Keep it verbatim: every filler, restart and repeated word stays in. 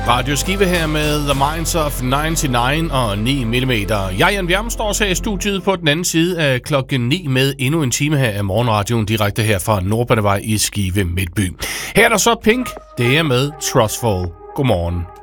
Radio Skive her med The Minds of nioghalvfems og ni millimeter. Jeg, Jan Bjerm, står her i studiet på den anden side af klokken ni med endnu en time her af morgenradioen direkte her fra Nordbanevej i Skive Midtby. Her er der så Pink, det er med Trustful. Godmorgen.